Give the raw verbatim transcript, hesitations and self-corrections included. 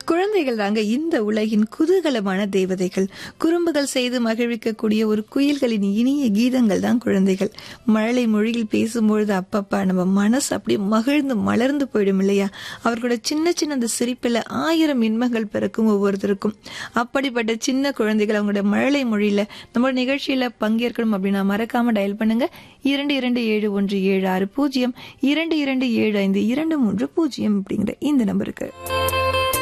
குழந்தைகள் தாங்க இந்த உலகின் குதூகலமான தேவதைகள். குறும்புகள் செய்து மகிழ்விக்கக்கூடிய ஒரு குயில்களின் இனிய கீதங்கள் தான் குழந்தைகள். மழலை மொழியில் பேசும்பொழுது அப்பப்பா நம்ம மனசு அப்படி மகிழ்ந்து மலர்ந்து போயிடும் இல்லையா? அவர்களோட சின்ன சின்ன அந்த சிரிப்பில் ஆயிரம் இன்பங்கள் பிறக்கும் ஒவ்வொருத்தருக்கும். அப்படிப்பட்ட சின்ன குழந்தைகள் அவங்களோட மழலை மொழியில நம்மளோட நிகழ்ச்சியில பங்கேற்கணும் அப்படின்னா மறக்காம டயல் பண்ணுங்க. இரண்டு இரண்டு ஏழு ஒன்று ஏழு ஆறு பூஜ்ஜியம் இரண்டு இரண்டு ஏழு ஐந்து இரண்டு மூன்று பூஜ்ஜியம் அப்படிங்கிற இந்த நம்பருக்கு.